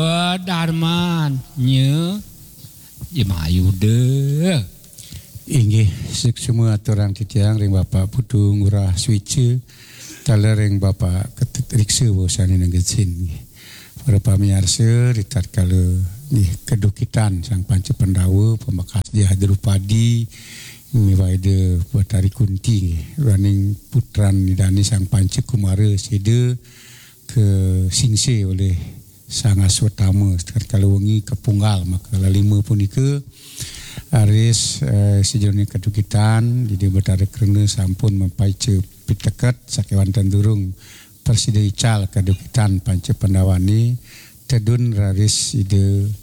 Darman nya Jemayu deh. Inggih semua aturang titiang ring Bapak Putu Ngurah Switche taler ring Bapak Ketut Rikse bosane nanggesin. Para pamirsa ritat kala nggih kedukitan Sang Panca Pandawa pembekas dia Hadrupadi miwaide Batari Kunti running putran nidani Sang Panca Kumara sida ke singse oleh Sang Aswatama tatkala wengi kepunggal maka lalima punika aris sejauhnya kedukitan jadi betara kerana sampun mempaica pitekat sakewanten durung Presiden Ical kedukitan Panca Pandawani tedun raris ide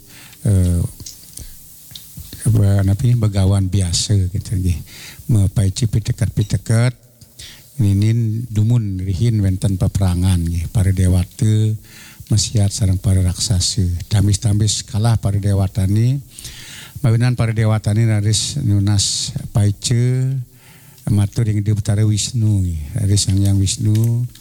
begawan biasa gitu nggih mempaica pitekat ninin dumun rihin wenten peperangan nggih para dewata mesiat sareng para raksasa tamis-tamis kalah para dewatani mawinan para dewatani raris nunas paice matur ing Betara Wisnu raris Sang Hyang Wisnu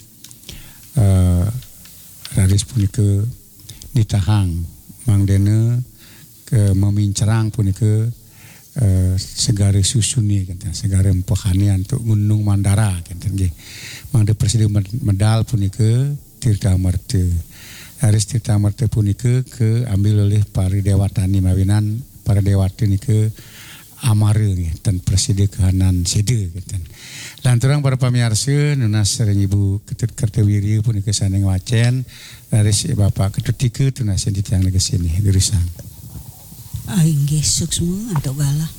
raris punika ditahang mangdene ke memincerang punika segara susuni kata segara empahani untuk Gunung Mandara kata nggih mangde Presiden medal punika Tirta Amarta Haris Tirta Amarta punika ke ambil oleh para dewatani mawinan para dewata nika amara nggih ten Presiden kahanan sida keten. Lanturang para pamirsa nunas sareng Ibu Ketut Kartawirya punika saneng wacen haris Bapak Ketut 3 tunas titiang negesi ini gerisang. Inggih suksma antuk galah.